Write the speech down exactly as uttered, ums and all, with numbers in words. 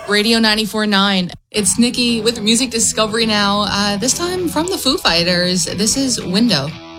Radio ninety-four point nine. It's Nikki with Music Discovery now, uh, this time from the Foo Fighters. This is Window.